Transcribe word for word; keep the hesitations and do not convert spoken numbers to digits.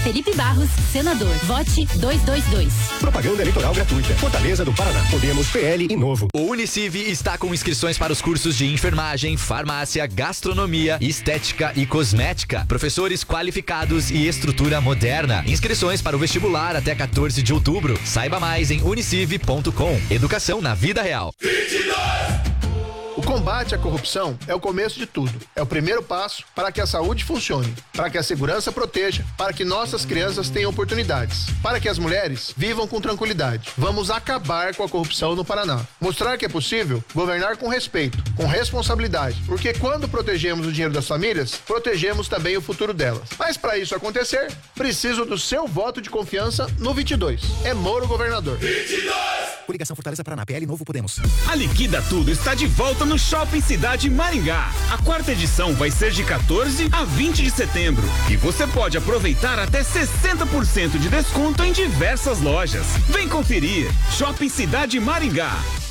Felipe Barros, senador. Vote dois dois dois. Propaganda eleitoral gratuita. Fortaleza do Paraná. Podemos, P L e Novo. O Uniciv está com inscrições para os cursos de enfermagem, farmácia, gastronomia, estética e cosmética. Professores qualificados e estrutura moderna. Inscrições para o vestibular até quatorze de outubro. Saiba mais em uniciv ponto com. Educação na vida real. vinte e dois! O combate à corrupção é o começo de tudo. É o primeiro passo para que a saúde funcione, para que a segurança proteja, para que nossas crianças tenham oportunidades, para que as mulheres vivam com tranquilidade. Vamos acabar com a corrupção no Paraná. Mostrar que é possível governar com respeito, com responsabilidade, porque quando protegemos o dinheiro das famílias, protegemos também o futuro delas. Mas para isso acontecer, preciso do seu voto de confiança no vinte e dois. É Moro governador. vinte e dois! Coligação Fortaleza Paraná, P L Novo Podemos. A Liquida Tudo está de volta no Shopping Cidade Maringá. A quarta edição vai ser de quatorze a vinte de setembro. E você pode aproveitar até sessenta por cento de desconto em diversas lojas. Vem conferir. Shopping Cidade Maringá.